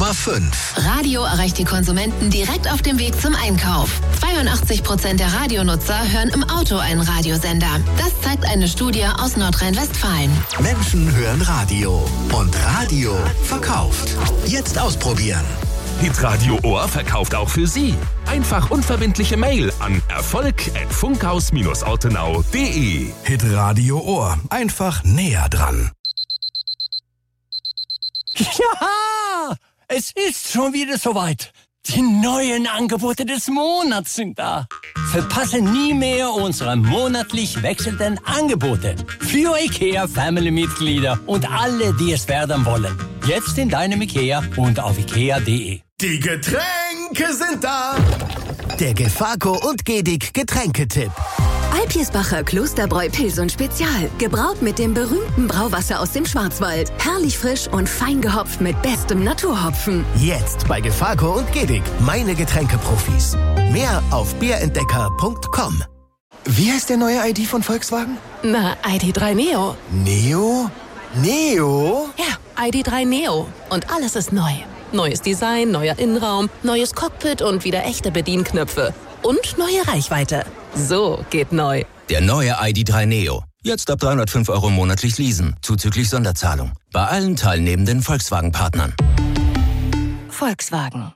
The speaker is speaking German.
Nummer 5. Radio erreicht die Konsumenten direkt auf dem Weg zum Einkauf. 82% der Radionutzer hören im Auto einen Radiosender. Das zeigt eine Studie aus Nordrhein-Westfalen. Menschen hören Radio und Radio verkauft. Jetzt ausprobieren. Hitradio Ohr verkauft auch für Sie. Einfach unverbindliche Mail an erfolg@funkhaus-ortenau.de. Hitradio Ohr. Einfach näher dran. Ja, es ist schon wieder soweit. Die neuen Angebote des Monats sind da. Verpasse nie mehr unsere monatlich wechselnden Angebote. Für IKEA-Family-Mitglieder und alle, die es werden wollen. Jetzt in deinem IKEA und auf ikea.de. Die Getränke sind da. Der Gefaco und Gedig Getränketipp. Alpirsbacher Klosterbräu Pilsen Spezial. Gebraut mit dem berühmten Brauwasser aus dem Schwarzwald. Herrlich frisch und fein gehopft mit bestem Naturhopfen. Jetzt bei Gefaco und Gedig. Meine Getränkeprofis. Mehr auf bierentdecker.com. Wie heißt der neue ID von Volkswagen? Na, ID.3 Neo. Neo? Neo? Ja, ID.3 Neo. Und alles ist neu. Neues Design, neuer Innenraum, neues Cockpit und wieder echte Bedienknöpfe. Und neue Reichweite. So geht neu. Der neue ID.3 Neo. Jetzt ab 305 € monatlich leasen, zuzüglich Sonderzahlung. Bei allen teilnehmenden Volkswagen-Partnern. Volkswagen.